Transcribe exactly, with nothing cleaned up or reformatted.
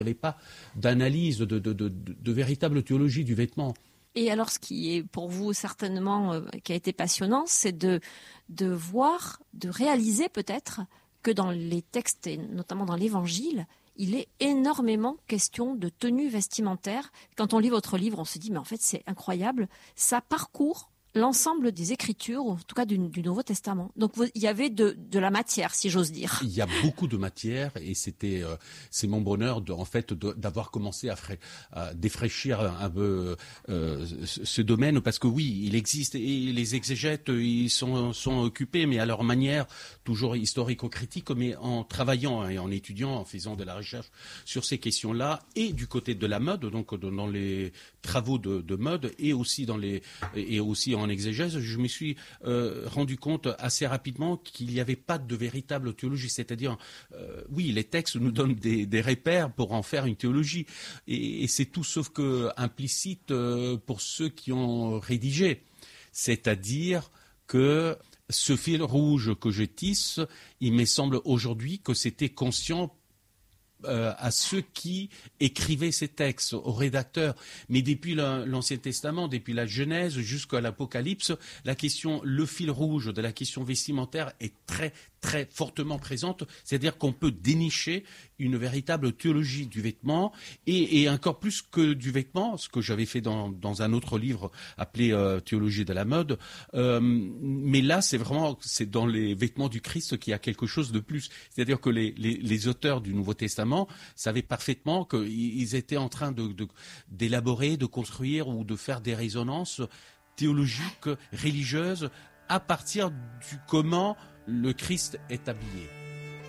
Il n'y avait pas d'analyse, de, de, de, de, de véritable théologie du vêtement. Et alors, ce qui est pour vous certainement, euh, qui a été passionnant, c'est de, de voir, de réaliser peut-être que dans les textes, et notamment dans l'Évangile, il est énormément question de tenue vestimentaire. Quand on lit votre livre, on se dit, mais en fait, c'est incroyable. Ça parcourt l'ensemble des Écritures, ou en tout cas du, du Nouveau Testament. Donc vous, il y avait de, de la matière, si j'ose dire. Il y a beaucoup de matière et c'était, euh, c'est mon bonheur de, en fait, de, d'avoir commencé à, fra- à défraîchir un peu euh, ce, ce domaine, parce que oui, il existe et les exégètes, ils sont, sont occupés, mais à leur manière, toujours historico-critique, mais en travaillant et en étudiant, en faisant de la recherche sur ces questions-là, et du côté de la mode, donc dans les travaux de, de mode, et aussi dans les, et aussi en en exégèse, je me suis euh, rendu compte assez rapidement qu'il n'y avait pas de véritable théologie. C'est-à-dire, euh, oui, les textes nous donnent des, des repères pour en faire une théologie. Et, et c'est tout sauf que implicite euh, pour ceux qui ont rédigé. C'est-à-dire que ce fil rouge que je tisse, il me semble aujourd'hui que c'était conscient Euh, à ceux qui écrivaient ces textes, aux rédacteurs. Mais depuis la, l'Ancien Testament, depuis la Genèse jusqu'à l'Apocalypse, la question, le fil rouge de la question vestimentaire est très, très fortement présente. C'est-à-dire qu'on peut dénicher une véritable théologie du vêtement et, et encore plus que du vêtement, ce que j'avais fait dans, dans un autre livre appelé euh, Théologie de la mode. Euh, mais là, c'est vraiment, c'est dans les vêtements du Christ qu'il y a quelque chose de plus. C'est-à-dire que les, les, les auteurs du Nouveau Testament savaient parfaitement qu'ils étaient en train de, de, d'élaborer, de construire ou de faire des résonances théologiques, religieuses, à partir du comment le Christ est habillé.